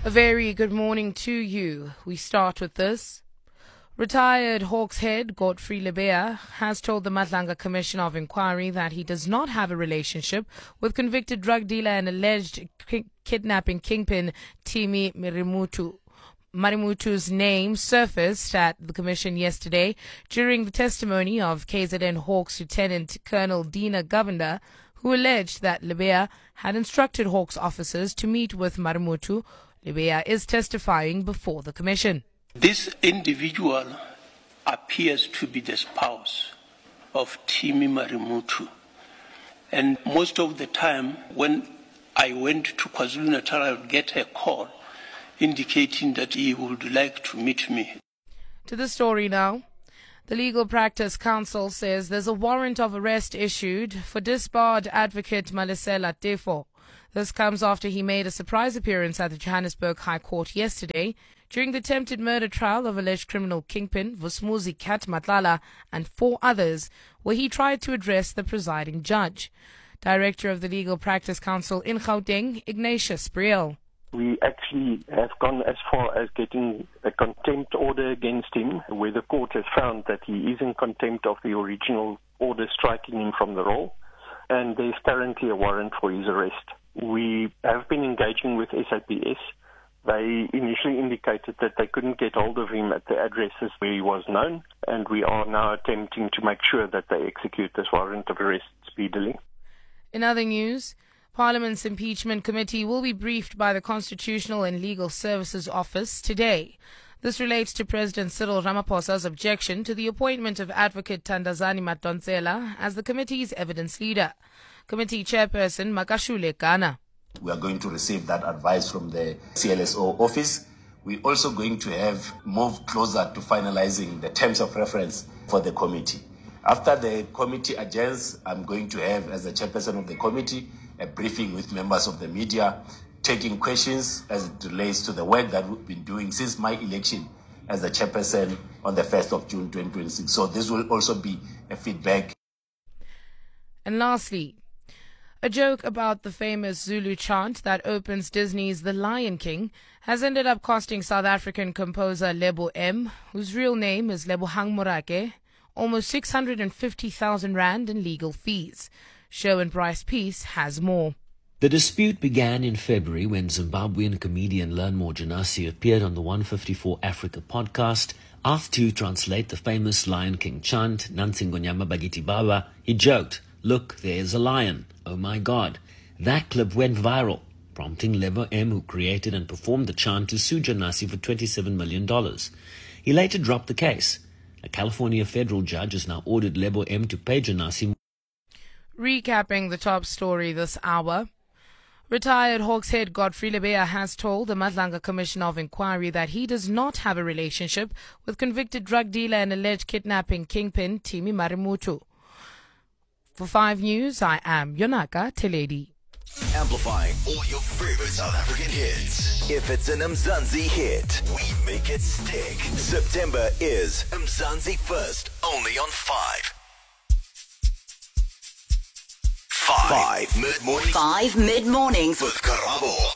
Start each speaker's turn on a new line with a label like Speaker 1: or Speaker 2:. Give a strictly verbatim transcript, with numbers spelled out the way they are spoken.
Speaker 1: A very good morning to you. We start with this. Retired Hawks head Godfrey Lebeya has told the Madlanga Commission of Inquiry that he does not have a relationship with convicted drug dealer and alleged ki- kidnapping kingpin Timi Marimutu. Marimutu's name surfaced at the commission yesterday during the testimony of K Z N Hawks Lieutenant Colonel Dina Govender, who alleged that Lebeya had instructed Hawks officers to meet with Marimutu. Lebeya is testifying before the commission.
Speaker 2: This individual appears to be the spouse of Timi Marimutu. And most of the time, when I went to KwaZulu-Natal, I would get a call indicating that he would like to meet me.
Speaker 1: To the story now. The Legal Practice Council says there's a warrant of arrest issued for disbarred advocate Malesela Tefo. This comes after he made a surprise appearance at the Johannesburg High Court yesterday during the attempted murder trial of alleged criminal kingpin Vusmuzi Kat Matlala and four others, where he tried to address the presiding judge. Director of the Legal Practice Council in Gauteng, Ignatius Briel.
Speaker 3: We actually have gone as far as getting a contempt order against him, where the court has found that he is in contempt of the original order striking him from the role, and there's currently a warrant for his arrest. We have been engaging with S A P S. They initially indicated that they couldn't get hold of him at the addresses where he was known, and we are now attempting to make sure that they execute this warrant of arrest speedily.
Speaker 1: In other news, Parliament's Impeachment Committee will be briefed by the Constitutional and Legal Services Office today. This relates to President Cyril Ramaphosa's objection to the appointment of Advocate Thandazani Madonsela as the committee's evidence leader. Committee Chairperson Makashule Kana.
Speaker 4: We are going to receive that advice from the C L S O office. We're also going to have moved closer to finalizing the terms of reference for the committee. After the committee adjourns, I'm going to have, as the chairperson of the committee, a briefing with members of the media, taking questions as it relates to the work that we've been doing since my election as the chairperson on the first of June twenty twenty-six. So this will also be a feedback.
Speaker 1: And lastly, a joke about the famous Zulu chant that opens Disney's The Lion King has ended up costing South African composer Lebo M, whose real name is Lebohang Morake, almost six hundred fifty thousand rand in legal fees. Sherwin Bryce Peace has more.
Speaker 5: The dispute began in February when Zimbabwean comedian Learnmore Janasi appeared on the one fifty-four Africa podcast. Asked to translate the famous Lion King chant, Nansingonyama Bagiti Baba, he joked, "Look, there's a lion. Oh my God." That clip went viral, prompting Lebo M, who created and performed the chant, to sue Janasi for twenty-seven million dollars. He later dropped the case. A California federal judge has now ordered Lebo M to pay Janasi.
Speaker 1: Recapping the top story this hour, retired Hawks head Godfrey Lebeya has told the Madlanga Commission of Inquiry that he does not have a relationship with convicted drug dealer and alleged kidnapping kingpin Timi Marimutu. For five News, I am Yonaka Teledi.
Speaker 6: Amplifying all your favorite South African hits. If it's an Mzansi hit, we make it stick. September is Mzansi First, only on five. Five, five mid-morning.
Speaker 7: Five mid-mornings
Speaker 6: with Karabo.